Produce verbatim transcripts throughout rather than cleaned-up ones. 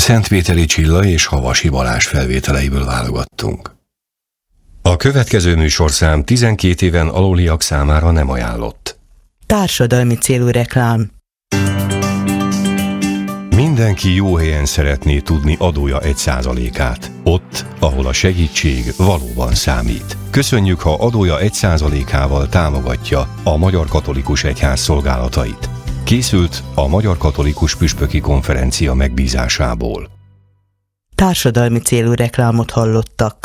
Szentpéteri Csilla és Havasi Balázs felvételeiből válogattunk. A következő műsorszám tizenkét éven aluliak számára nem ajánlott. Társadalmi célú reklám. Mindenki jó helyen szeretné tudni adója egy százalékát. Ott, ahol a segítség valóban számít. Köszönjük, ha adója egy százalékával támogatja a Magyar Katolikus Egyház szolgálatait. Készült a Magyar Katolikus Püspöki Konferencia megbízásából. Társadalmi célú reklámot hallottak.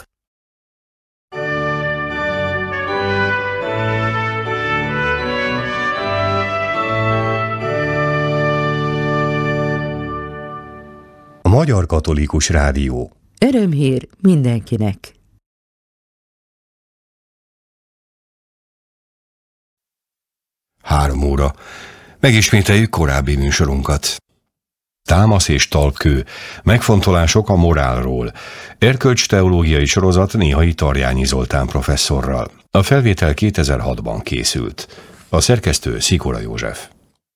A Magyar Katolikus Rádió. Örömhír mindenkinek! Három óra. Megismételjük korábbi műsorunkat. Támasz és talpkő. Megfontolások a morálról. Erkölcsteológiai sorozat Néhai Tarjányi Zoltán professzorral. A felvétel kétezer-hatban készült. A szerkesztő Szikora József.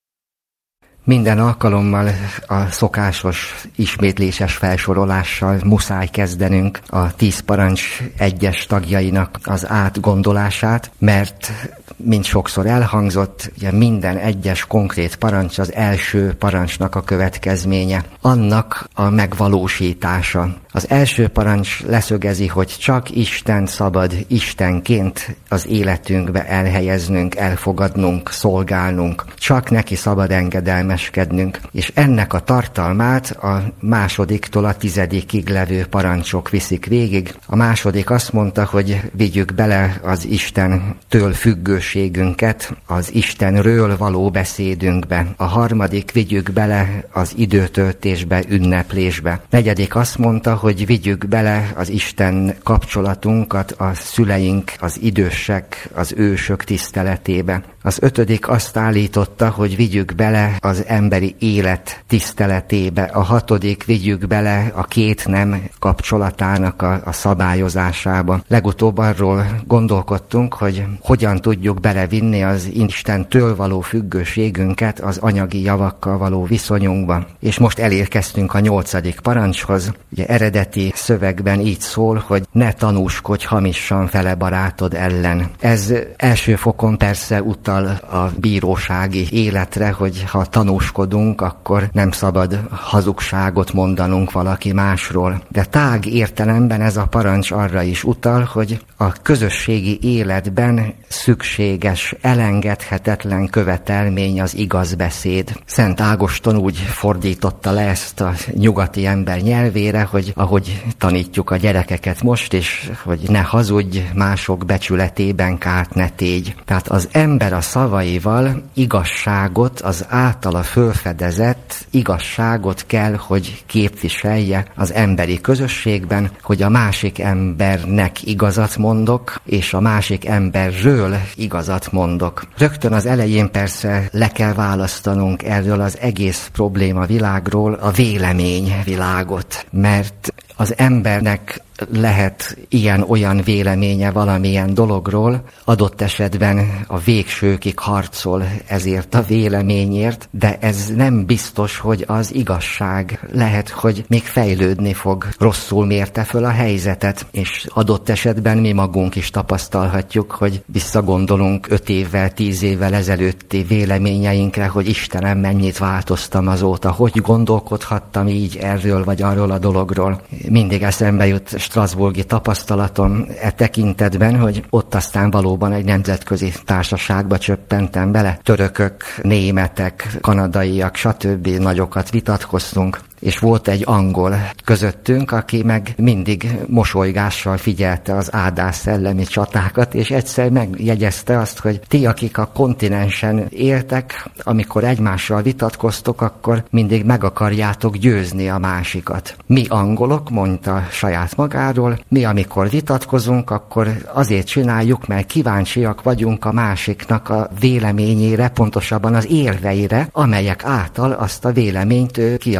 Minden alkalommal a szokásos, ismétléses felsorolással muszáj kezdenünk a tíz parancs egyes tagjainak az átgondolását, mert, mint sokszor elhangzott, ugye minden egyes konkrét parancs az első parancsnak a következménye, annak a megvalósítása. Az első parancs leszögezi, hogy csak Isten szabad Istenként az életünkbe elhelyeznünk, elfogadnunk, szolgálnunk. Csak neki szabad engedelmeskednünk. És ennek a tartalmát a másodiktól a tizedikig levő parancsok viszik végig. A második azt mondta, hogy vigyük bele az Istentől függőségünket az Istenről való beszédünkbe. A harmadik, vigyük bele az időtöltésbe, ünneplésbe. Negyedik azt mondta, hogy vigyük bele az Isten kapcsolatunkat a szüleink, az idősek, az ősök tiszteletébe. Az ötödik azt állította, hogy vigyük bele az emberi élet tiszteletébe. A hatodik, vigyük bele a két nem kapcsolatának a, a szabályozásába. Legutóbb arról gondolkodtunk, hogy hogyan tudjuk belevinni az Istentől való függőségünket az anyagi javakkal való viszonyunkba. És most elérkeztünk a nyolcadik parancshoz. Ugye eredeti szövegben így szól, hogy ne tanúskodj hamisan fele barátod ellen. Ez első fokon persze utal a bírósági életre, hogy ha tanúskodunk, akkor nem szabad hazugságot mondanunk valaki másról. De tág értelemben ez a parancs arra is utal, hogy a közösségi életben szükséges, elengedhetetlen követelmény az igaz beszéd. Szent Ágoston úgy fordította le ezt a nyugati ember nyelvére, hogy ahogy tanítjuk a gyerekeket most is, hogy ne hazudj, mások becsületében kárt ne tégy. Tehát az ember a szavaival igazságot, az általa fölfedezett igazságot kell, hogy képviselje az emberi közösségben, hogy a másik embernek igazat mondok, és a másik emberről igazat mondok. Rögtön az elején persze le kell választanunk erről az egész probléma világról a véleményvilágot, mert az embernek lehet ilyen-olyan véleménye valamilyen dologról, adott esetben a végsőkig harcol ezért a véleményért, de ez nem biztos, hogy az igazság. Lehet, hogy még fejlődni fog, rosszul mérte föl a helyzetet, és adott esetben mi magunk is tapasztalhatjuk, hogy visszagondolunk öt évvel, tíz évvel ezelőtti véleményeinkre, hogy Istenem, mennyit változtam azóta, hogy gondolkodhattam így erről vagy arról a dologról. Mindig eszembe jut strasbourgi tapasztalatom e tekintetben, hogy ott aztán valóban egy nemzetközi társaságba csöppentem bele. Törökök, németek, kanadaiak, stb. Nagyokat vitatkoztunk, és volt egy angol közöttünk, aki meg mindig mosolygással figyelte az áldás szellemi csatákat, és egyszer megjegyezte azt, hogy ti, akik a kontinensen éltek, amikor egymással vitatkoztok, akkor mindig meg akarjátok győzni a másikat. Mi angolok, mondta saját magáról, mi amikor vitatkozunk, akkor azért csináljuk, mert kíváncsiak vagyunk a másiknak a véleményére, pontosabban az érveire, amelyek által azt a véleményt ő kialakított.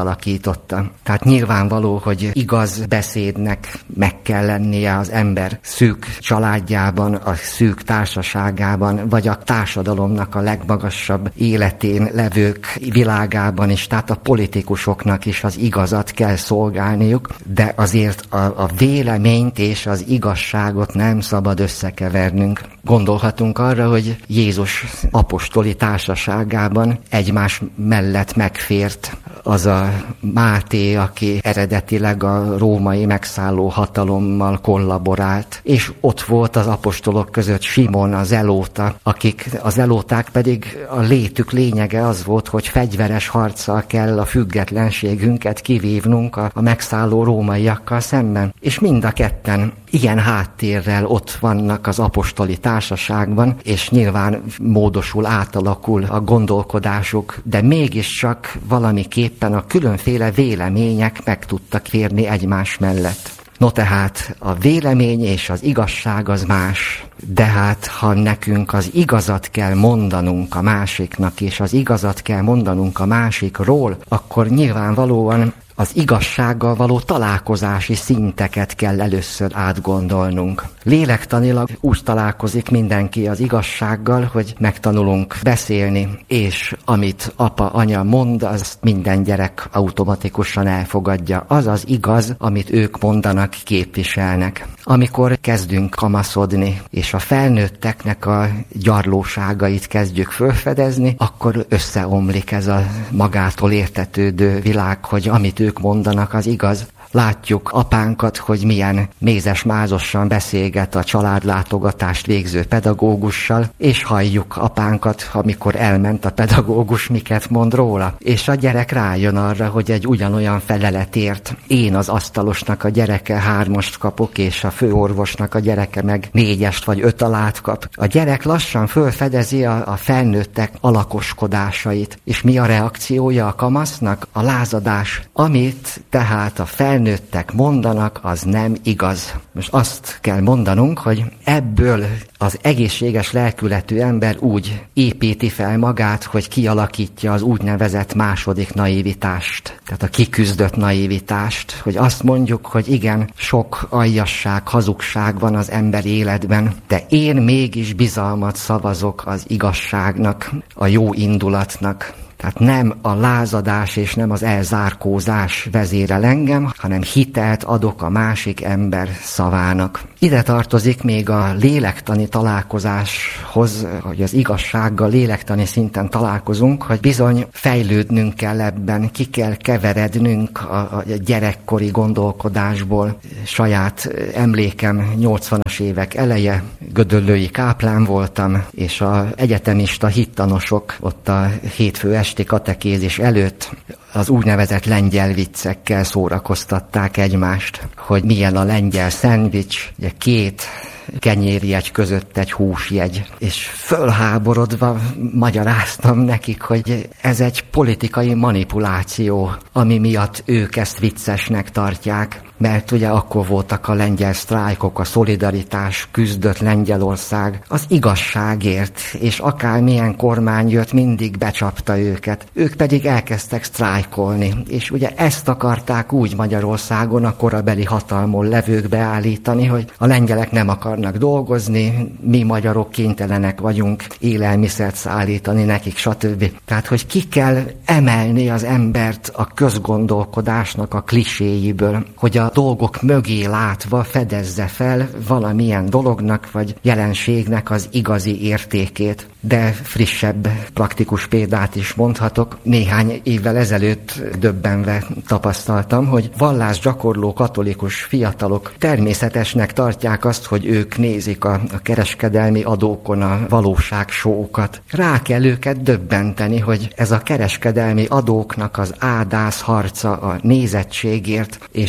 tanította. Tehát nyilvánvaló, hogy igaz beszédnek meg kell lennie az ember szűk családjában, a szűk társaságában, vagy a társadalomnak a legmagasabb életén levők világában is, tehát a politikusoknak is az igazat kell szolgálniuk, de azért a, a véleményt és az igazságot nem szabad összekevernünk. Gondolhatunk arra, hogy Jézus apostoli társaságában egymás mellett megfért az a Máté, aki eredetileg a római megszálló hatalommal kollaborált, és ott volt az apostolok között Simon, az zelóta, akik az zelóták pedig a létük lényege az volt, hogy fegyveres harccal kell a függetlenségünket kivívnunk a, a megszálló rómaiakkal szemben. És mind a ketten ilyen háttérrel ott vannak az apostoli társaságban, és nyilván módosul, átalakul a gondolkodásuk, de mégiscsak valamiképpen a különféle vélemények meg tudtak férni egymás mellett. No tehát a vélemény és az igazság az más, de hát ha nekünk az igazat kell mondanunk a másiknak, és az igazat kell mondanunk a másikról, akkor nyilvánvalóan az igazsággal való találkozási szinteket kell először átgondolnunk. Lélektanilag úgy találkozik mindenki az igazsággal, hogy megtanulunk beszélni, és amit apa, anya mond, azt minden gyerek automatikusan elfogadja. Az az igaz, amit ők mondanak, képviselnek. Amikor kezdünk kamaszodni, és a felnőtteknek a gyarlóságait kezdjük felfedezni, akkor összeomlik ez a magától értetődő világ, hogy amit ők mondanak, az igaz. Látjuk apánkat, hogy milyen mézes-mázosan beszélget a családlátogatást végző pedagógussal, és halljuk apánkat, amikor elment a pedagógus, miket mond róla. És a gyerek rájön arra, hogy egy ugyanolyan feleletért én az asztalosnak a gyereke hármast kapok, és a főorvosnak a gyereke meg négyest vagy öt alát kap. A gyerek lassan fölfedezi a, a felnőttek alakoskodásait. És mi a reakciója a kamasznak? A lázadás. Amit tehát a fel felnőttek mondanak, az nem igaz. Most azt kell mondanunk, hogy ebből az egészséges lelkületű ember úgy építi fel magát, hogy kialakítja az úgynevezett második naivitást, tehát a kiküzdött naivitást, hogy azt mondjuk, hogy igen, sok aljasság, hazugság van az ember életben, de én mégis bizalmat szavazok az igazságnak, a jó indulatnak. Tehát nem a lázadás és nem az elzárkózás vezérel engem, hanem hitelt adok a másik ember szavának. Ide tartozik még a lélektani találkozáshoz, hogy az igazsággal lélektani szinten találkozunk, hogy bizony fejlődnünk kell ebben, ki kell keverednünk a, a gyerekkori gondolkodásból. Saját emlékem nyolcvanas évek eleje, gödöllői káplán voltam, és az egyetemista hittanosok ott a hétfő esti katekézis előtt az úgynevezett lengyel viccekkel szórakoztatták egymást, hogy milyen a lengyel szendvics, ugye két kenyérjegy között egy húsjegy. És fölháborodva magyaráztam nekik, hogy ez egy politikai manipuláció, ami miatt ők ezt viccesnek tartják. Mert ugye akkor voltak a lengyel sztrájkok, a szolidaritás, küzdött Lengyelország az igazságért, és akármilyen kormány jött, mindig becsapta őket. Ők pedig elkezdtek sztrájkolni, és ugye ezt akarták úgy Magyarországon a korabeli hatalmon levők beállítani, hogy a lengyelek nem akarnak dolgozni, mi magyarok kénytelenek vagyunk élelmiszert szállítani nekik, stb. Tehát, hogy ki kell emelni az embert a közgondolkodásnak a kliséjéből, hogy a dolgok mögé látva fedezze fel valamilyen dolognak vagy jelenségnek az igazi értékét. De frissebb, praktikus példát is mondhatok. Néhány évvel ezelőtt döbbenve tapasztaltam, hogy vallásgyakorló katolikus fiatalok természetesnek tartják azt, hogy ők nézik a, a kereskedelmi adókon a valóságsókat. Rá kell őket döbbenteni, hogy ez a kereskedelmi adóknak az ádász harca a nézettségért, és arra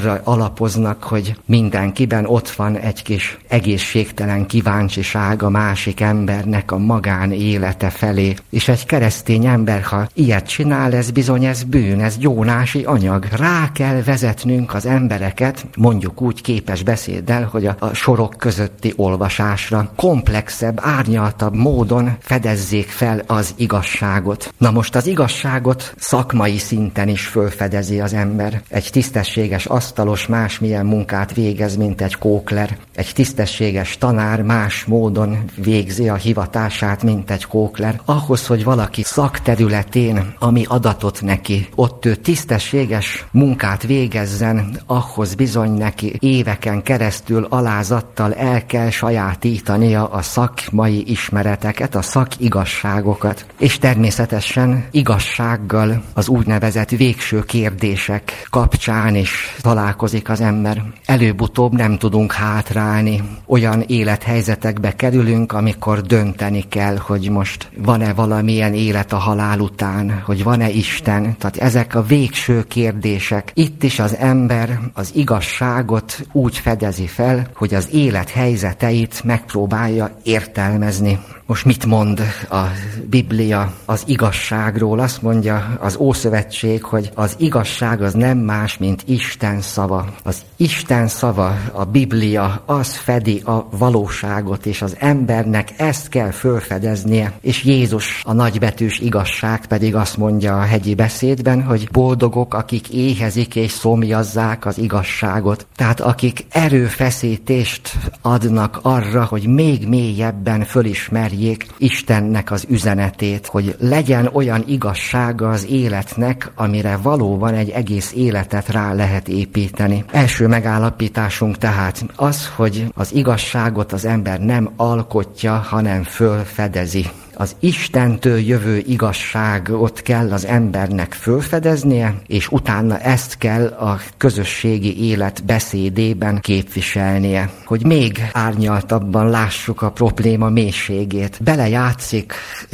arra alapoznak, hogy mindenkiben ott van egy kis egészségtelen kíváncsiság a másik embernek a magánélete felé. És egy keresztény ember, ha ilyet csinál, ez bizony ez bűn, ez gyónási anyag. Rá kell vezetnünk az embereket, mondjuk úgy képes beszéddel, hogy a, a sorok közötti olvasásra komplexebb, árnyaltabb módon fedezzék fel az igazságot. Na most az igazságot szakmai szinten is fölfedezi az ember. Egy tisztességes asztalos másmilyen munkát végez, mint egy kókler. Egy tisztességes tanár más módon végzi a hivatását, mint egy kókler. Ahhoz, hogy valaki szakterületén, ami adatot neki, ott ő tisztességes munkát végezzen, ahhoz bizony neki éveken keresztül alázattal el kell sajátítania a szakmai ismereteket, a szakigazságokat. És természetesen igazsággal az úgynevezett végső kérdések kapcsán is találkozik az ember. Előbb-utóbb nem tudunk hátrálni. Olyan élethelyzetekbe kerülünk, amikor dönteni kell, hogy most van-e valamilyen élet a halál után, hogy van-e Isten. Tehát ezek a végső kérdések. Itt is az ember az igazságot úgy fedezi fel, hogy az élet helyzeteit megpróbálja értelmezni. Most mit mond a Biblia az igazságról? Azt mondja az Ószövetség, hogy az igazság az nem más, mint Isten szava. Az Isten szava, a Biblia, az fedi a valóságot, és az embernek ezt kell fölfedeznie. És Jézus, a nagybetűs igazság pedig azt mondja a hegyi beszédben, hogy boldogok, akik éhezik és szomjazzák az igazságot. Tehát akik erőfeszítést adnak arra, hogy még mélyebben fölismerjék Istennek az üzenetét, hogy legyen olyan igazsága az életnek, amire valóban egy egész életet rá lehet építeni. Első megállapításunk tehát az, hogy az igazságot az ember nem alkotja, hanem fölfedezi. Az Istentől jövő igazságot kell az embernek fölfedeznie, és utána ezt kell a közösségi élet beszédében képviselnie. Hogy még árnyaltabban lássuk a probléma mélységét. Belejátszik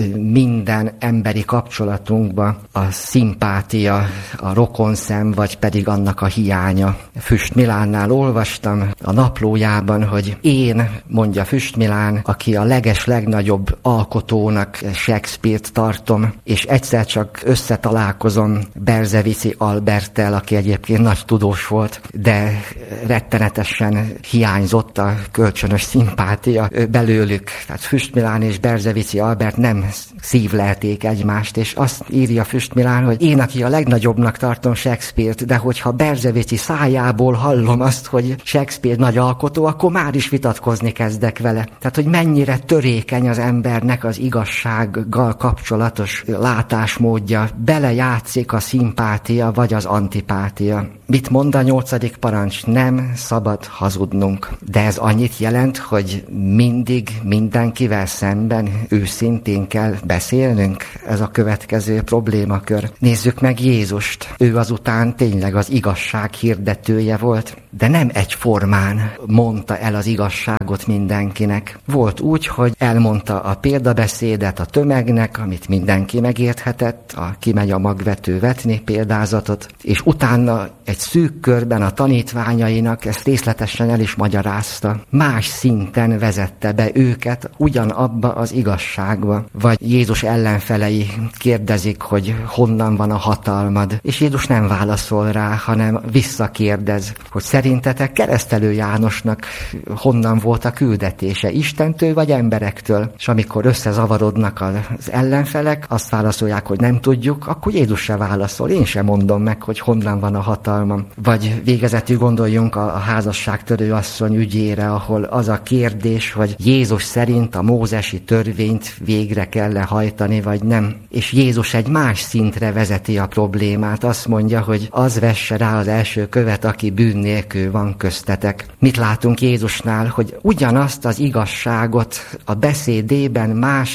minden emberi kapcsolatunkba a szimpátia, a rokonszem, vagy pedig annak a hiánya. Füst Milánnál olvastam a naplójában, hogy én, mondja Füst Milán, aki a leges legnagyobb alkotó Shakespeare-t tartom, és egyszer csak összetalálkozom Berzevici Alberttel, aki egyébként nagy tudós volt, de rettenetesen hiányzott a kölcsönös szimpátia belőlük. Tehát Füst Milán és Berzevici Albert nem szívlelték egymást, és azt írja Füst Milán, hogy én, aki a legnagyobbnak tartom Shakespeare-t, de hogyha Berzevici szájából hallom azt, hogy Shakespeare nagy alkotó, akkor már is vitatkozni kezdek vele. Tehát, hogy mennyire törékeny az embernek az igazsággal kapcsolatos látásmódja, belejátszik a szimpátia vagy az antipátia. Mit mond a nyolcadik parancs? Nem szabad hazudnunk. De ez annyit jelent, hogy mindig mindenkivel szemben őszintén kell beszélnünk? Ez a következő problémakör. Nézzük meg Jézust. Ő azután tényleg az igazság hirdetője volt, de nem egyformán mondta el az igazságot mindenkinek. Volt úgy, hogy elmondta a példabeszédet a tömegnek, amit mindenki megérthetett, a kimegy a magvető vetni példázatot, és utána egy szűk körben a tanítványainak ezt részletesen el is magyarázta. Más szinten vezette be őket ugyanabba az igazságba. Vagy Jézus ellenfelei kérdezik, hogy honnan van a hatalmad, és Jézus nem válaszol rá, hanem visszakérdez, hogy szerintetek Keresztelő Jánosnak honnan volt a küldetése, Istentől vagy emberektől? És amikor összezavarodnak az ellenfelek, azt válaszolják, hogy nem tudjuk, akkor Jézus se válaszol, én sem mondom meg, hogy honnan van a hatalmam. Vagy végezetül gondoljunk a házasságtörő asszony ügyére, ahol az a kérdés, hogy Jézus szerint a mózesi törvényt végre kell-e hajtani, vagy nem. És Jézus egy más szintre vezeti a problémát. Azt mondja, hogy az vesse rá az első követ, aki bűn nélkül van köztetek. Mit látunk Jézusnál, hogy ugyanazt az igazságot a beszédében más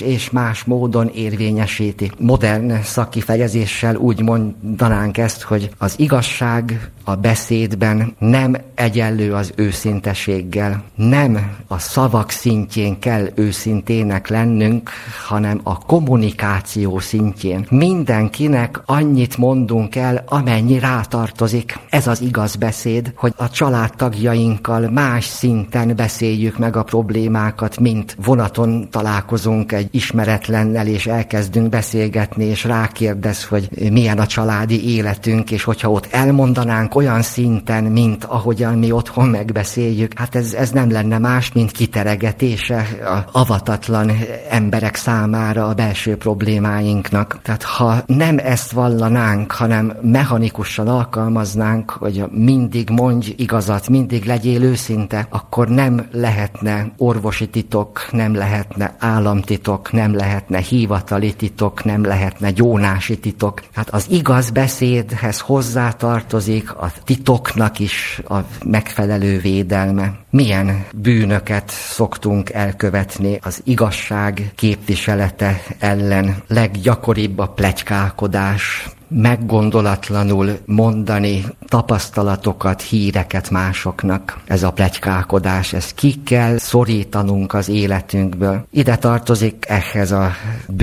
és más módon érvényesíti. Modern szakkifejezéssel úgy mondanánk ezt, hogy az igazság a beszédben nem egyenlő az őszinteséggel. Nem a szavak szintjén kell őszintének lennünk, hanem a kommunikáció szintjén. Mindenkinek annyit mondunk el, amennyi rátartozik. Ez az igaz beszéd, hogy a családtagjainkkal más szinten beszéljük meg a problémákat, mint vonaton találkozunk egy ismeretlennel, és elkezdünk beszélgetni, és rákérdez, hogy milyen a családi életünk, és hogyha ott elmondanánk olyan szinten, mint ahogyan mi otthon megbeszéljük, hát ez, ez nem lenne más, mint kiteregetése a avatatlan emberek számára a belső problémáinknak. Tehát ha nem ezt vallanánk, hanem mechanikusan alkalmaznánk, hogy mindig mondj igazat, mindig legyél őszinte, akkor nem lehetne orvosi titok, nem lehetne államtitok, nem lehetne hivatali titok, nem lehetne gyónási titok. Hát az igaz beszédhez hozzátartozik a titoknak is a megfelelő védelme. Milyen bűnöket szoktunk elkövetni az igazság képviselete ellen? Leggyakoribb a pletykálkodás, meggondolatlanul mondani tapasztalatokat, híreket másoknak. Ez a pletykálkodás, ezt ki kell szorítanunk az életünkből. Ide tartozik ehhez a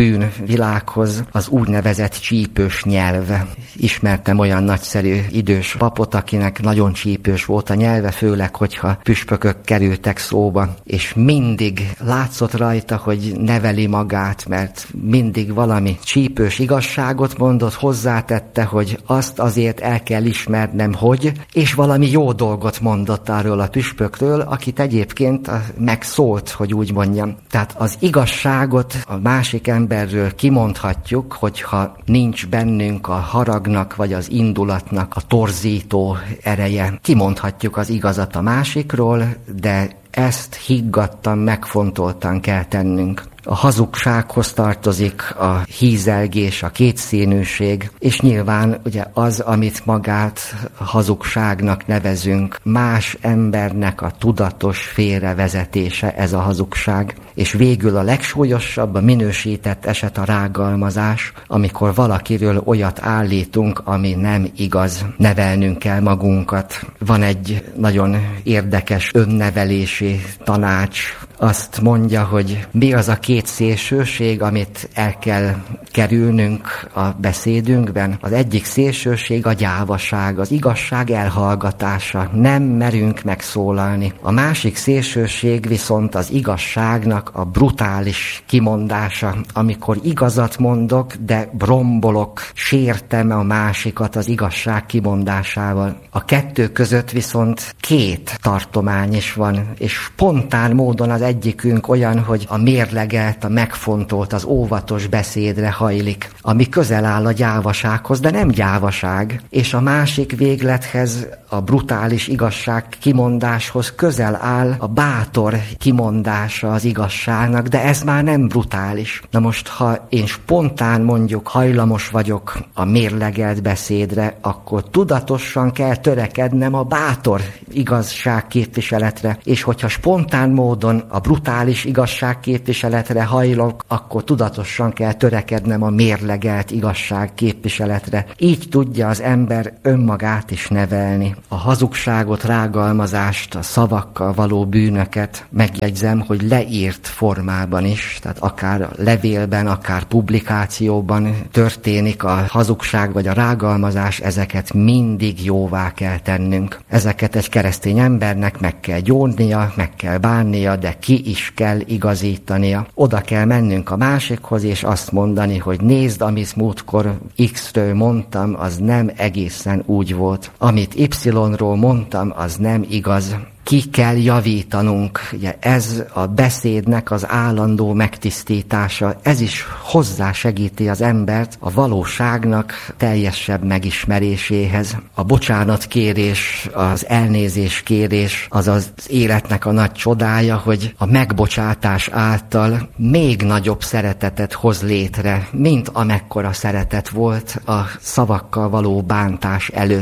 bűnvilághoz az úgynevezett csípős nyelv. Ismertem olyan nagyszerű idős papot, akinek nagyon csípős volt a nyelve, főleg, hogyha püspökök kerültek szóba, és mindig látszott rajta, hogy neveli magát, mert mindig valami csípős igazságot mondott, hozzátette, hogy azt azért el kell ismernem, hogy, és valami jó dolgot mondott arról a püspökről, akit egyébként megszólt, hogy úgy mondjam. Tehát az igazságot a másik emberről kimondhatjuk, hogyha nincs bennünk a haragnak, vagy az indulatnak a torzító ereje. Kimondhatjuk az igazat a másikról, de ezt higgadtan, megfontoltan kell tennünk. A hazugsághoz tartozik a hízelgés, a kétszínűség, és nyilván ugye az, amit magát hazugságnak nevezünk, más embernek a tudatos félrevezetése, ez a hazugság. És végül a legsúlyosabb, a minősített eset a rágalmazás, amikor valakiről olyat állítunk, ami nem igaz. Nevelnünk kell magunkat. Van egy nagyon érdekes önnevelési tanács, azt mondja, hogy mi az a két szélsőség, amit el kell kerülnünk a beszédünkben. Az egyik szélsőség a gyávaság, az igazság elhallgatása. Nem merünk megszólalni. A másik szélsőség viszont az igazságnak a brutális kimondása, amikor igazat mondok, de brombolok, sértem a másikat az igazság kimondásával. A kettő között viszont két tartomány is van, és spontán módon az egyikünk olyan, hogy a mérlegelt, a megfontolt, az óvatos beszédre hajlik, ami közel áll a gyávasághoz, de nem gyávaság, és a másik véglethez, a brutális igazság kimondáshoz közel áll a bátor kimondása az igazságnak, de ez már nem brutális. Na most, ha én spontán mondjuk hajlamos vagyok a mérlegelt beszédre, akkor tudatosan kell törekednem a bátor igazság képviseletre, és hogyha spontán módon a brutális igazság képviseletre hajlok, akkor tudatosan kell törekednem a mérlegelt igazság képviseletre. Így tudja az ember önmagát is nevelni. A hazugságot, rágalmazást, a szavakkal való bűnöket megjegyzem, hogy leírt formában is, tehát akár levélben, akár publikációban történik a hazugság vagy a rágalmazás, ezeket mindig jóvá kell tennünk. Ezeket egy keresztény embernek meg kell gyónnia, meg kell bánnia, de ki is kell igazítania. Oda kell mennünk a másikhoz, és azt mondani, hogy nézd, amit múltkor X-ről mondtam, az nem egészen úgy volt. Amit Y-ról mondtam, az nem igaz. Ki kell javítanunk. Ugye ez a beszédnek az állandó megtisztítása, ez is hozzásegíti az embert a valóságnak teljesebb megismeréséhez. A bocsánatkérés, az elnézéskérés, az az életnek a nagy csodája, hogy a megbocsátás által még nagyobb szeretetet hoz létre, mint amekkora szeretet volt a szavakkal való bántás előtt.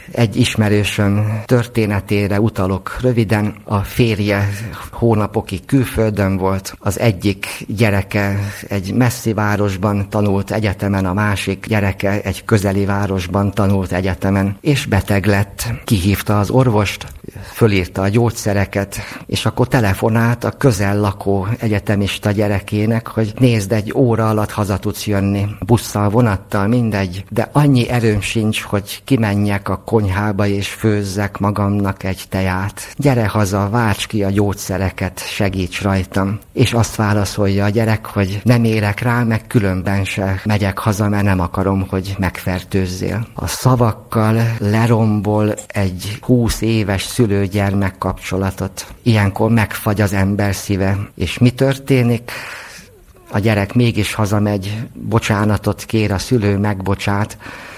Egy ismerősöm történetére utalok röviden. A férje hónapokig külföldön volt, az egyik gyereke egy messzi városban tanult egyetemen, a másik gyereke egy közeli városban tanult egyetemen, és beteg lett. Kihívta az orvost, fölírta a gyógyszereket, és akkor telefonált a közel lakó egyetemista gyerekének, hogy nézd, egy óra alatt haza tudsz jönni, busszal, vonattal, mindegy, de annyi erőm sincs, hogy kimenjek a konyhába és főzzek magamnak egy teját. Gyere haza, válts ki a gyógyszereket, segíts rajtam. És azt válaszolja a gyerek, hogy nem érek rá, meg különben se megyek haza, mert nem akarom, hogy megfertőzzél. A szavakkal lerombol egy húsz éves szülő-gyermek kapcsolatot. Ilyenkor megfagy az ember szíve. És mi történik? A gyerek mégis hazamegy, bocsánatot kér, a szülő megbocsát,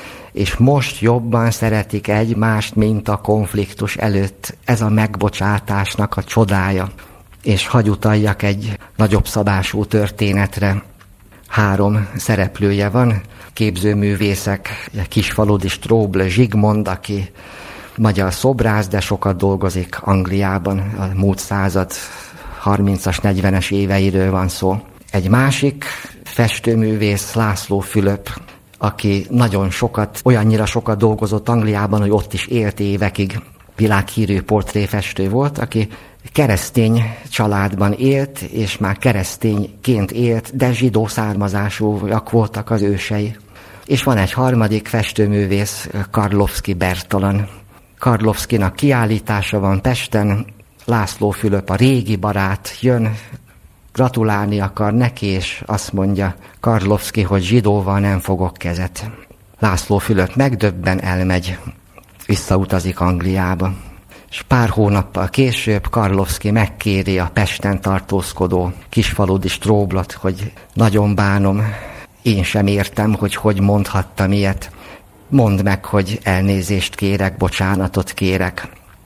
és most jobban szeretik egymást, mint a konfliktus előtt. Ez a megbocsátásnak a csodája. És hagy utaljak egy nagyobb szabású történetre. Három szereplője van, képzőművészek, Kisfaludy Strobl Zsigmond, aki magyar szobrász, de sokat dolgozik Angliában, a múlt század harmincas, negyvenes éveiről van szó. Egy másik festőművész, László Fülöp, aki nagyon sokat, olyannyira sokat dolgozott Angliában, hogy ott is élt évekig, világhírű portréfestő volt, aki keresztény családban élt, és már keresztényként élt, de zsidó származásúak voltak az ősei. És van egy harmadik festőművész, Karlovszky Bertalan. Karlovszkynak kiállítása van Pesten, László Fülöp, a régi barát, jön, gratulálni akar neki, és azt mondja Karlovszky, hogy zsidóval nem fogok kezet. László Fülöp megdöbben, elmegy, visszautazik Angliába. És pár hónappal később Karlovszky megkéri a Pesten tartózkodó Kisfaludy Stroblot, hogy nagyon bánom, én sem értem, hogy hogy mondhattam ilyet. Mondd meg, hogy elnézést kérek, bocsánatot kérek.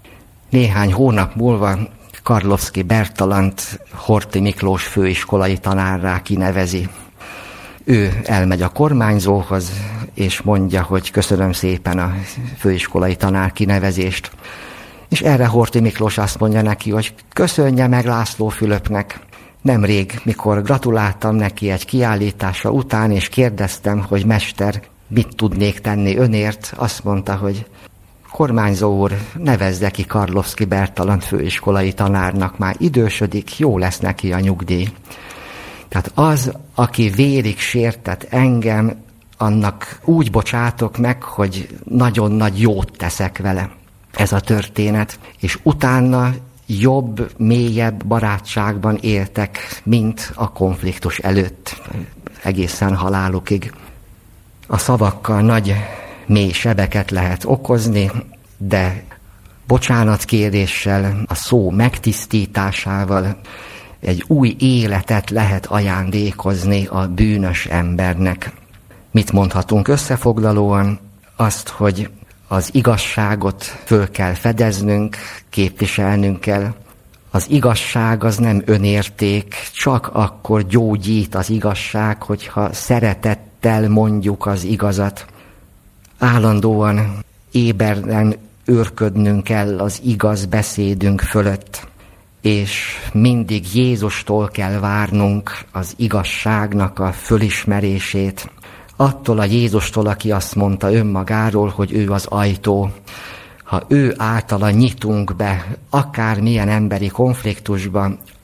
Néhány hónap múlva Karlovszky Bertalant Horthy Miklós főiskolai tanárrá kinevezi. Ő elmegy a kormányzóhoz, és mondja, hogy köszönöm szépen a főiskolai tanár kinevezést. És erre Horthy Miklós azt mondja neki, hogy köszönje meg László Fülöpnek. Nemrég, mikor gratuláltam neki egy kiállítása után, és kérdeztem, hogy mester, mit tudnék tenni önért, azt mondta, hogy kormányzó úr, nevezze ki Karlovszky Bertalant főiskolai tanárnak, már idősödik, jó lesz neki a nyugdíj. Tehát az, aki vérig sértett engem, annak úgy bocsátok meg, hogy nagyon nagy jót teszek vele. Ez a történet. És utána jobb, mélyebb barátságban éltek, mint a konfliktus előtt, egészen halálukig. A szavakkal nagy, mély sebeket lehet okozni, de bocsánatkéréssel, a szó megtisztításával egy új életet lehet ajándékozni a bűnös embernek. Mit mondhatunk összefoglalóan? Azt, hogy az igazságot föl kell fedeznünk, képviselnünk kell. Az igazság az nem önérték, csak akkor gyógyít az igazság, hogyha szeretettel mondjuk az igazat. Állandóan ébernen őrködnünk kell az igaz beszédünk fölött, és mindig Jézustól kell várnunk az igazságnak a fölismerését. Attól a Jézustól, aki azt mondta önmagáról, hogy ő az ajtó. Ha ő általa nyitunk be akármilyen emberi konfliktusba,